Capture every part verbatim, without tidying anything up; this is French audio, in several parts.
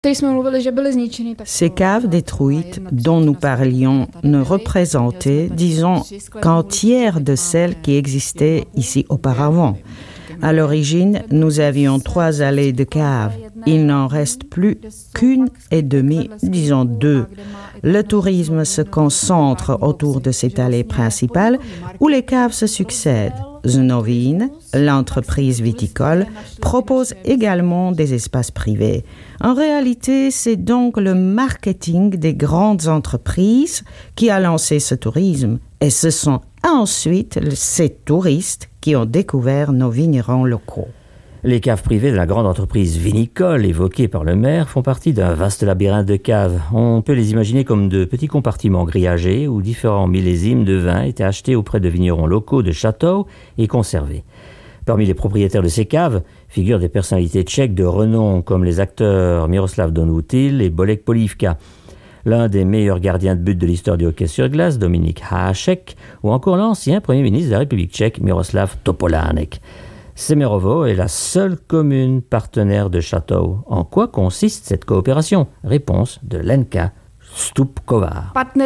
Ces caves détruites dont nous parlions ne représentaient, disons, qu'un tiers de celles qui existaient ici auparavant. À l'origine, nous avions trois allées de caves. Il n'en reste plus qu'une et demie, disons deux. Le tourisme se concentre autour de cette allée principale où les caves se succèdent. Znovin, l'entreprise viticole, propose également des espaces privés. En réalité, c'est donc le marketing des grandes entreprises qui a lancé ce tourisme. Et ce sont ensuite ces touristes qui ont découvert nos vignerons locaux. Les caves privées de la grande entreprise vinicole évoquée par le maire font partie d'un vaste labyrinthe de caves. On peut les imaginer comme de petits compartiments grillagés où différents millésimes de vin étaient achetés auprès de vignerons locaux de châteaux et conservés. Parmi les propriétaires de ces caves figurent des personnalités tchèques de renom comme les acteurs Miroslav Donoutil et Bolek Polívka, l'un des meilleurs gardiens de but de l'histoire du hockey sur glace, Dominik Hašek, ou encore l'ancien Premier ministre de la République tchèque, Miroslav Topolánek. Semerovo est la seule commune partenaire de Château. En quoi consiste cette coopération? Réponse de Lenka Stupková.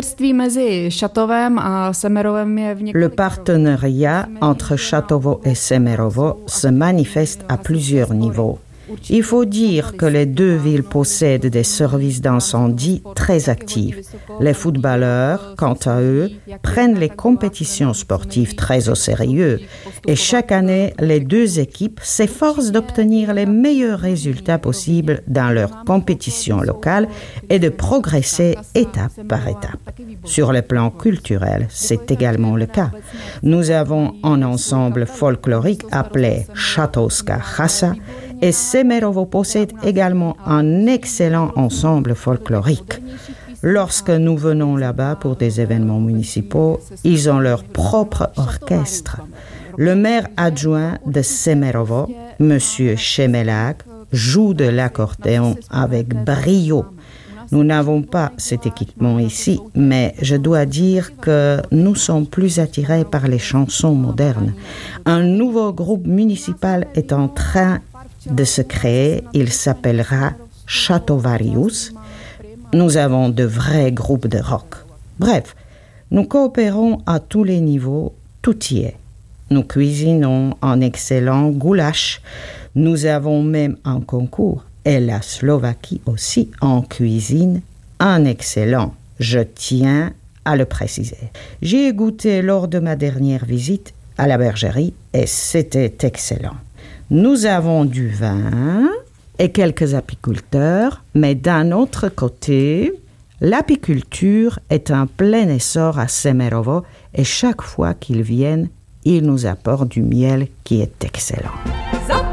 Le partenariat entre Châteauveau et Semerovo se manifeste à plusieurs niveaux. Il faut dire que les deux villes possèdent des services d'incendie très actifs. Les footballeurs, quant à eux, prennent les compétitions sportives très au sérieux. Et chaque année, les deux équipes s'efforcent d'obtenir les meilleurs résultats possibles dans leurs compétitions locales et de progresser étape par étape. Sur le plan culturel, c'est également le cas. Nous avons un ensemble folklorique appelé Châteauska Chasa, et Semerovo possède également un excellent ensemble folklorique. Lorsque nous venons là-bas pour des événements municipaux, ils ont leur propre orchestre. Le maire adjoint de Semerovo, M. Chemelak, joue de l'accordéon avec brio. Nous n'avons pas cet équipement ici, mais je dois dire que nous sommes plus attirés par les chansons modernes. Un nouveau groupe municipal est en train de se créer, il s'appellera Châteauvarius. Nous avons de vrais groupes de rock. Bref, nous coopérons à tous les niveaux, tout y est. Nous cuisinons un excellent goulash. Nous avons même un concours. Et la Slovaquie aussi en cuisine un excellent. Je tiens à le préciser. J'y ai goûté lors de ma dernière visite à la bergerie et c'était excellent. Nous avons du vin et quelques apiculteurs, mais d'un autre côté, l'apiculture est en plein essor à Semerovo et chaque fois qu'ils viennent, ils nous apportent du miel qui est excellent.